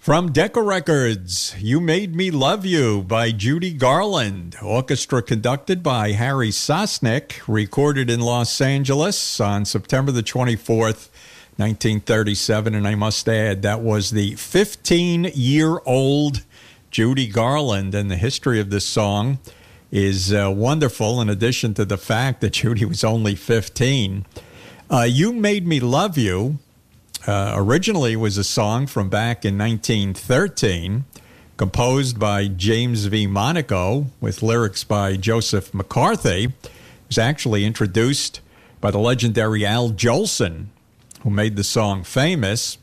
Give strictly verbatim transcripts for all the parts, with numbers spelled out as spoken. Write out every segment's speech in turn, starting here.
From Decca Records, You Made Me Love You by Judy Garland. Orchestra conducted by Harry Sosnick. Recorded in Los Angeles on September the twenty-fourth, nineteen thirty-seven. And I must add, that was the fifteen-year-old Judy Garland. And the history of this song is uh, wonderful, in addition to the fact that Judy was only fifteen. Uh, You Made Me Love You Uh, originally was a song from back in nineteen thirteen, composed by James V. Monaco with lyrics by Joseph McCarthy. It was actually introduced by the legendary Al Jolson, who made the song famous.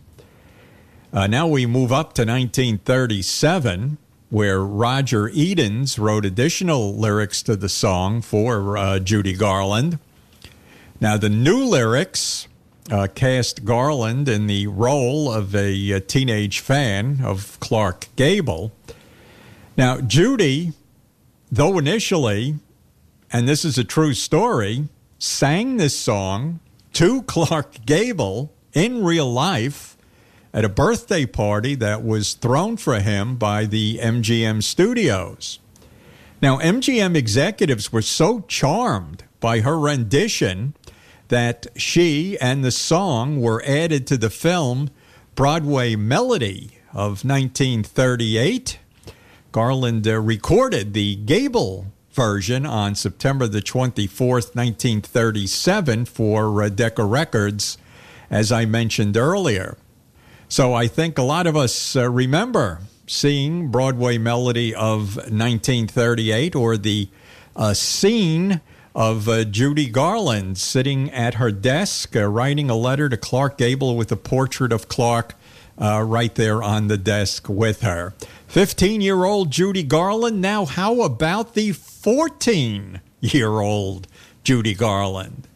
Uh, now we move up to nineteen thirty-seven, where Roger Edens wrote additional lyrics to the song for uh, Judy Garland. Now the new lyrics Uh, cast Garland in the role of a, a teenage fan of Clark Gable. Now, Judy, though initially, and this is a true story, sang this song to Clark Gable in real life at a birthday party that was thrown for him by the M G M studios. Now, M G M executives were so charmed by her rendition that she and the song were added to the film Broadway Melody of nineteen thirty-eight. Garland uh, recorded the Gable version on September the twenty-fourth, nineteen thirty-seven for uh, Decca Records, as I mentioned earlier. So I think a lot of us uh, remember seeing Broadway Melody of nineteen thirty-eight, or the uh, scene of uh, Judy Garland sitting at her desk, uh, writing a letter to Clark Gable with a portrait of Clark uh, right there on the desk with her. fifteen-year-old Judy Garland. Now, how about the fourteen-year-old Judy Garland?